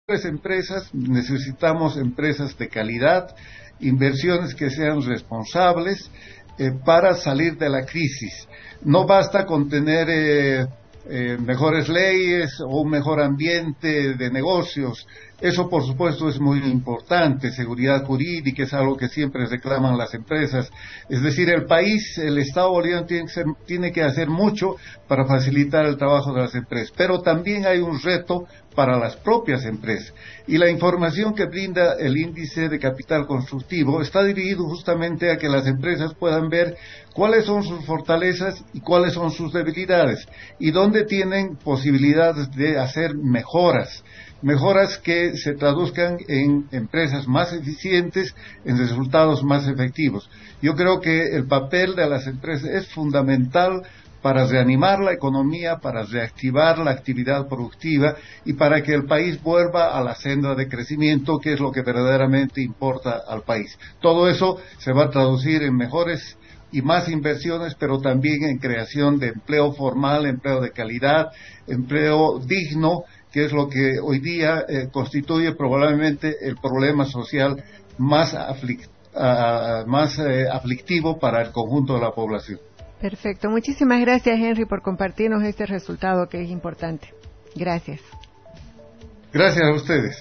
empresas, necesitamos empresas de calidad, inversiones que sean responsables para salir de la crisis. No basta con tener mejores leyes o un mejor ambiente de negocios. Eso, por supuesto, es muy importante. Seguridad jurídica es algo que siempre reclaman las empresas. Es decir, el Estado boliviano tiene que hacer mucho para facilitar el trabajo de las empresas. Pero también hay un reto para las propias empresas. Y la información que brinda el índice de capital constructivo está dirigido justamente a que las empresas puedan ver cuáles son sus fortalezas y cuáles son sus debilidades, y dónde tienen posibilidades de hacer mejoras que se traduzcan en empresas más eficientes, en resultados más efectivos. Yo creo que el papel de las empresas es fundamental para reanimar la economía, para reactivar la actividad productiva y para que el país vuelva a la senda de crecimiento, que es lo que verdaderamente importa al país. Todo eso se va a traducir en mejores y más inversiones, pero también en creación de empleo formal, empleo de calidad, empleo digno, que es lo que hoy día constituye probablemente el problema social más aflictivo para el conjunto de la población. Perfecto. Muchísimas gracias, Henry, por compartirnos este resultado que es importante. Gracias. Gracias a ustedes.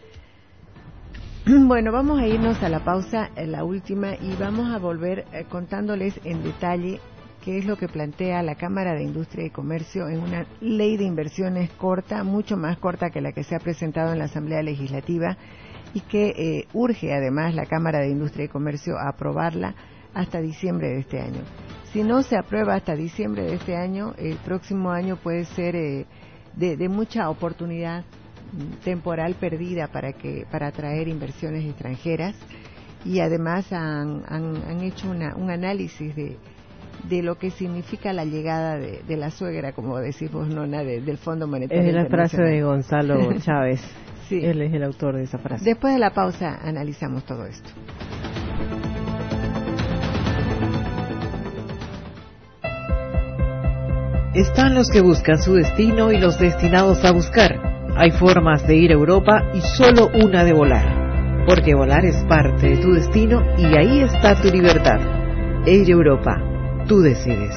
Bueno, vamos a irnos a la pausa, la última, y vamos a volver contándoles en detalle qué es lo que plantea la Cámara de Industria y Comercio en una ley de inversiones corta, mucho más corta que la que se ha presentado en la Asamblea Legislativa, y que urge además la Cámara de Industria y Comercio a aprobarla hasta diciembre de este año. Si no se aprueba hasta diciembre de este año, el próximo año puede ser de mucha oportunidad temporal perdida para atraer inversiones extranjeras, y además han hecho un análisis de lo que significa la llegada de la suegra, como decimos, Nona, del Fondo Monetario Es la frase Internacional. de Gonzalo Chávez. Sí. Él es el autor de esa frase. Después de la pausa analizamos todo esto. Están los que buscan su destino y los destinados a buscar. Hay formas de ir a Europa y solo una de volar. Porque volar es parte de tu destino y ahí está tu libertad. Air Europa. Tú decides.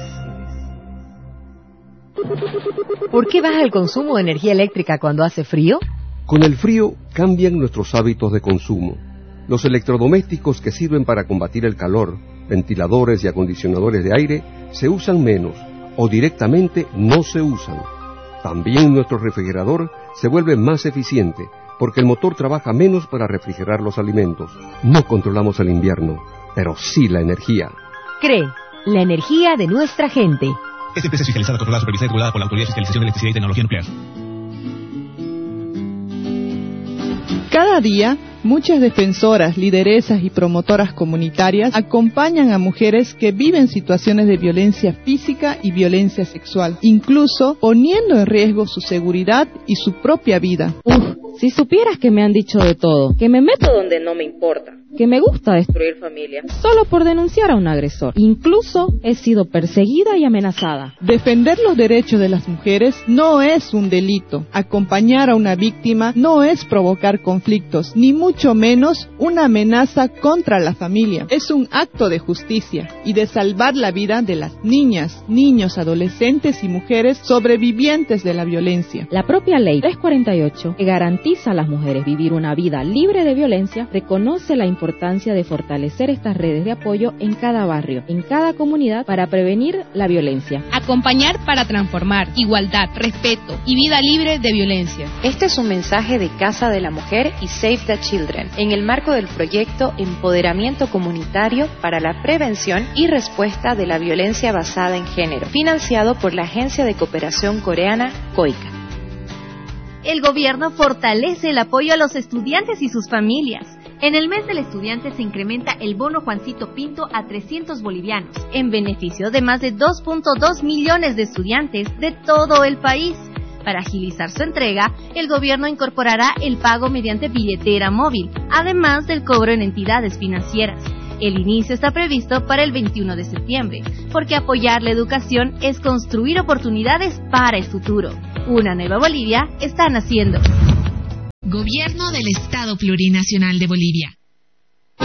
¿Por qué baja el consumo de energía eléctrica cuando hace frío? Con el frío cambian nuestros hábitos de consumo. Los electrodomésticos que sirven para combatir el calor, ventiladores y acondicionadores de aire, se usan menos o directamente no se usan. También nuestro refrigerador se vuelve más eficiente porque el motor trabaja menos para refrigerar los alimentos. No controlamos el invierno, pero sí la energía. CRE, la energía de nuestra gente. Esta empresa es fiscalizada, controlada, supervisada y regulada por la Autoridad de Fiscalización de Electricidad y Tecnología Nuclear. Cada día, muchas defensoras, lideresas y promotoras comunitarias acompañan a mujeres que viven situaciones de violencia física y violencia sexual, incluso poniendo en riesgo su seguridad y su propia vida. Si supieras que me han dicho de todo, que me meto donde no me importa, que me gusta destruir familias, solo por denunciar a un agresor. Incluso he sido perseguida y amenazada. Defender los derechos de las mujeres no es un delito. Acompañar a una víctima no es provocar conflictos, ni mucho menos una amenaza contra la familia. Es un acto de justicia y de salvar la vida de las niñas, niños, adolescentes y mujeres sobrevivientes de la violencia. La propia Ley 348, que garantiza a las mujeres vivir una vida libre de violencia, reconoce la importancia de fortalecer estas redes de apoyo en cada barrio, en cada comunidad, para prevenir la violencia. Acompañar para transformar, igualdad, respeto y vida libre de violencia. Este es un mensaje de Casa de la Mujer y Save the Children, en el marco del proyecto Empoderamiento Comunitario para la Prevención y Respuesta de la Violencia Basada en Género, financiado por la Agencia de Cooperación Coreana, COICA. El gobierno fortalece el apoyo a los estudiantes y sus familias. En el mes del estudiante se incrementa el bono Juancito Pinto a 300 bolivianos, en beneficio de más de 2.2 millones de estudiantes de todo el país. Para agilizar su entrega, el gobierno incorporará el pago mediante billetera móvil, además del cobro en entidades financieras. El inicio está previsto para el 21 de septiembre, porque apoyar la educación es construir oportunidades para el futuro. Una nueva Bolivia está naciendo. Gobierno del Estado Plurinacional de Bolivia.